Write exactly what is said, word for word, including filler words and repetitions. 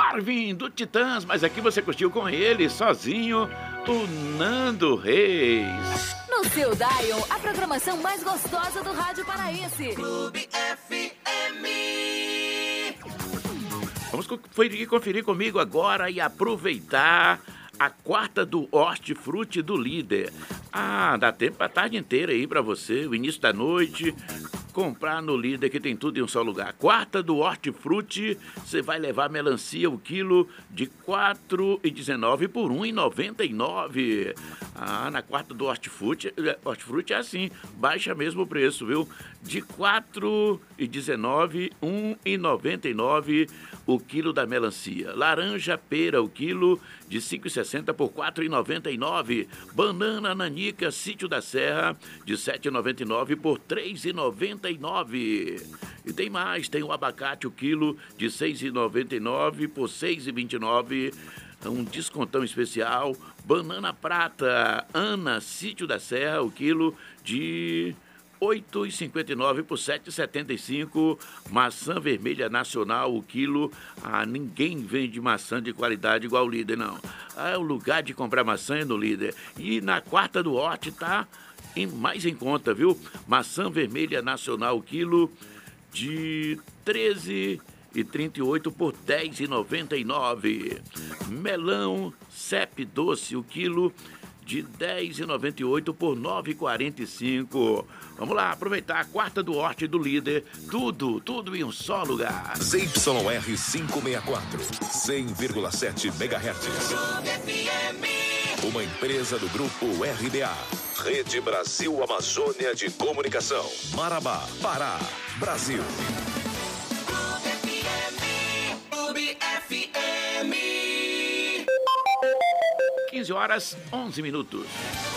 Marvin do Titãs, mas aqui você curtiu com ele, sozinho, o Nando Reis. No seu Dial, a programação mais gostosa do rádio paraense. Clube F M. Vamos conferir, conferir comigo agora e aproveitar a quarta do Hortifruti do Líder. Ah, dá tempo a tarde inteira aí pra você, o início da noite, comprar no Líder que tem tudo em um só lugar. Quarta do Hortifruti, você vai levar melancia o quilo de quatro reais e dezenove centavos por um real e noventa e nove centavos. Ah, na quarta do Hortifruti, Hortifruti é assim, baixa mesmo o preço, viu? De quatro reais e dezenove centavos, um real e noventa e nove centavos o quilo da melancia. Laranja pera o quilo de cinco reais e sessenta centavos por quatro reais e noventa e nove centavos. Banana nanica Sítio da Serra de sete reais e noventa e nove centavos por três reais e noventa e nove centavos. E tem mais, tem o abacate o quilo de seis reais e noventa e nove centavos por seis reais e vinte e nove centavos. Um descontão especial. Banana prata Ana Sítio da Serra o quilo de oito reais e cinquenta e nove centavos por sete reais e setenta e cinco centavos. Maçã vermelha nacional, o quilo. Ah, ninguém vende maçã de qualidade igual o Líder, não. Ah, é o lugar de comprar maçã é no Líder. E na quarta do Horti tá em, mais em conta, viu? Maçã vermelha nacional, o quilo de treze reais e trinta e oito centavos por dez reais e noventa e nove centavos. Melão Cep doce, o quilo de dez reais e noventa e oito centavos por nove reais e quarenta e cinco centavos. Vamos lá, aproveitar a quarta do Horti do Líder. Tudo, tudo em um só lugar. Z Y R quinhentos e sessenta e quatro, cem vírgula sete megahertz. Uma empresa do grupo R B A. Rede Brasil Amazônia de Comunicação. Marabá, Pará, Brasil. Clube F M. quinze horas, onze minutos.